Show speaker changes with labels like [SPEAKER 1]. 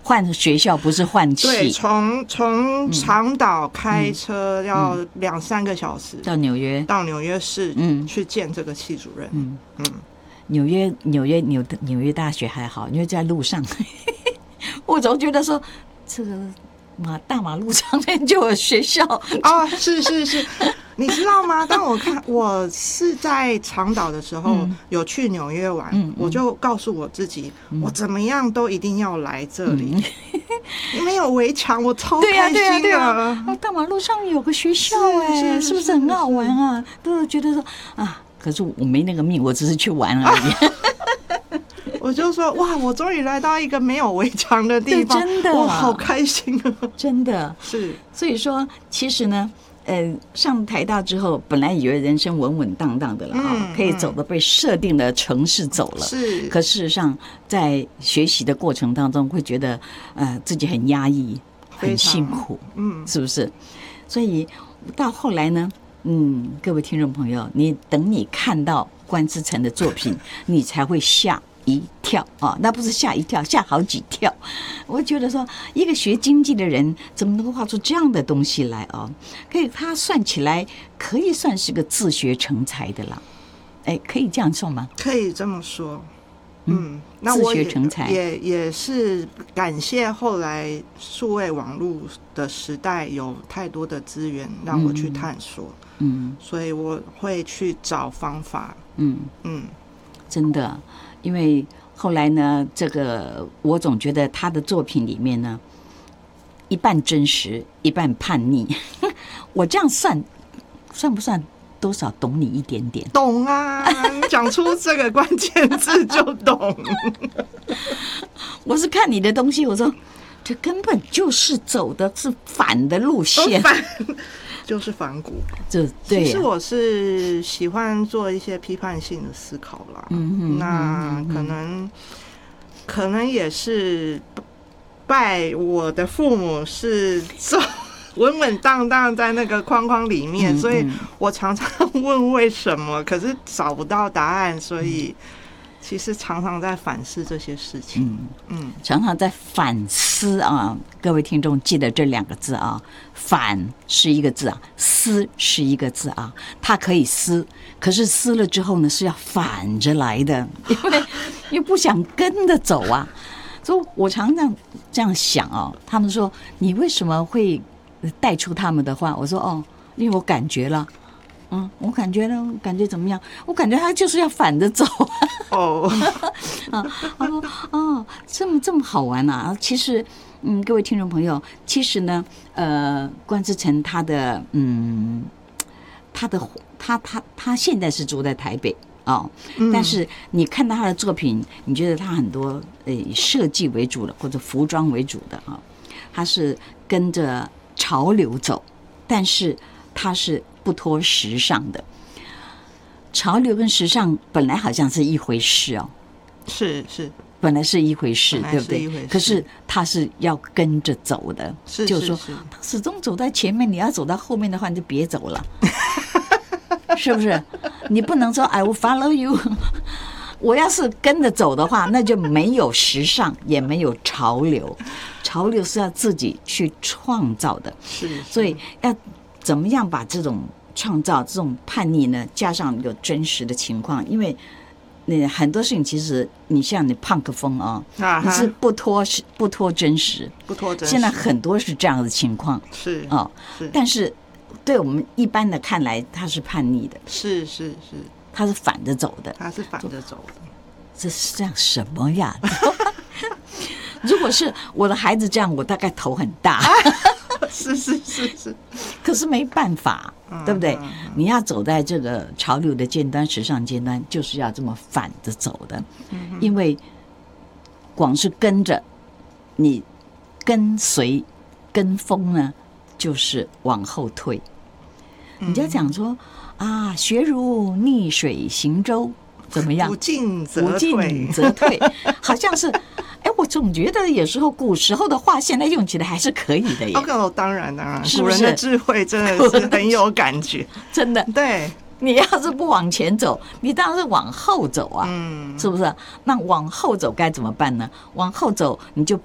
[SPEAKER 1] 换学校不是换气。
[SPEAKER 2] 对，从长岛开车要2-3个小时
[SPEAKER 1] 到纽约
[SPEAKER 2] 市去见这个系主任。
[SPEAKER 1] 纽约大学还好，因为在路上。我总觉得说这个大马路上面就有学校。
[SPEAKER 2] 是，你知道吗？当我是在长岛的时候，有去纽约玩，我就告诉我自己，我怎么样都一定要来这里。没有围墙，我超开心的。
[SPEAKER 1] 大马路上有个学校，是不是很好玩啊？都觉得说可是我没那个命，我只是去玩而已。
[SPEAKER 2] 我就说哇，我终于来到一个没有围墙的地方，
[SPEAKER 1] 真的，
[SPEAKER 2] 我好开心啊！
[SPEAKER 1] 真的
[SPEAKER 2] 是。
[SPEAKER 1] 所以说，其实呢，上台大之后，本来以为人生稳稳当当的了可以走的被设定的城市走了。
[SPEAKER 2] 是。
[SPEAKER 1] 可事实上，在学习的过程当中，会觉得自己很压抑，很辛苦，是不是？所以到后来呢，各位听众朋友，等你看到关之诚的作品，你才会吓一跳那不是吓一跳，吓好几跳。我觉得说，一个学经济的人怎么能够画出这样的东西来他算起来可以算是个自学成才的了。可以这样说吗？
[SPEAKER 2] 可以这么说。那
[SPEAKER 1] 自学成才
[SPEAKER 2] 也是感谢后来数位网络的时代有太多的资源让我去探索。所以我会去找方法。
[SPEAKER 1] 真的，因为后来呢，这个我总觉得他的作品里面呢，一半真实，一半叛逆。我这样算不算多少懂你一点点？
[SPEAKER 2] 懂啊，你讲出这个关键字就懂。
[SPEAKER 1] 我是看你的东西，我说这根本就是走的是反的路线。
[SPEAKER 2] 就是反骨。
[SPEAKER 1] 对，
[SPEAKER 2] 其实我是喜欢做一些批判性的思考啦。那可能也是拜我的父母是稳稳当当在那个框框里面，所以我常常问为什么，可是找不到答案，所以其实常常在反思这些事情。
[SPEAKER 1] 常常在反思各位听众记得这2个字反是一个字思是一个字它可以思，可是思了之后呢是要反着来的，因为不想跟着走所以我常常这样想他们说你为什么会带出他们的话，我说因为我感觉了。我感觉呢，感觉怎么样？我感觉他就是要反着走。他说这么好玩其实，各位听众朋友，其实呢，关之诚他现在是住在台北但是你看到他的作品，你觉得他很多以设计为主的或者服装为主的他是跟着潮流走，但是他是不脱时尚的。潮流跟时尚本来好像是一回事
[SPEAKER 2] 是
[SPEAKER 1] 本来是一回事，对不对？可是他是要跟着走的，就是说他始终走在前面，你要走到后面的话，你就别走了。是不是？你不能说 I will follow you。我要是跟着走的话，那就没有时尚，也没有潮流。潮流是要自己去创造的，所以要怎么样把这种创造、这种叛逆呢，加上有真实的情况，因为很多事情其实你像你punk风你是不脱真实，现在很多是这样的情况，
[SPEAKER 2] 是
[SPEAKER 1] 但是对我们一般的看来，他是叛逆的，
[SPEAKER 2] 是，
[SPEAKER 1] 他是反着走的，这是这样什么呀？如果是我的孩子这样，我大概头很大。
[SPEAKER 2] 是，
[SPEAKER 1] 可是没办法，对不对？你要走在这个潮流的尖端、时尚尖端，就是要这么反着走的。因为光是跟着你跟随跟风呢，就是往后退。你就要讲说学如逆水行舟，怎么样？
[SPEAKER 2] 不进则
[SPEAKER 1] 退，好像是。我总觉得有时候古时候的话，现在用起来还是可以的耶。
[SPEAKER 2] 当然，
[SPEAKER 1] 是不是？
[SPEAKER 2] 古人的智慧真的是很有感觉，
[SPEAKER 1] 真的。
[SPEAKER 2] 对，
[SPEAKER 1] 你要是不往前走，你当然是往后走是不是？那往后走该怎么办呢？往后走，你就